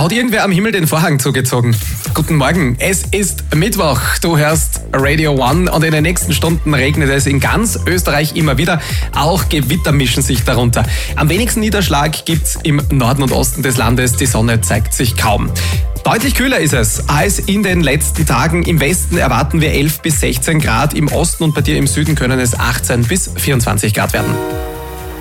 Da hat irgendwer am Himmel den Vorhang zugezogen. Guten Morgen, es ist Mittwoch. Du hörst Radio One und in den nächsten Stunden regnet es in ganz Österreich immer wieder. Auch Gewitter mischen sich darunter. Am wenigsten Niederschlag gibt's im Norden und Osten des Landes. Die Sonne zeigt sich kaum. Deutlich kühler ist es als in den letzten Tagen. Im Westen erwarten wir 11 bis 16 Grad. Im Osten und bei dir im Süden können es 18 bis 24 Grad werden.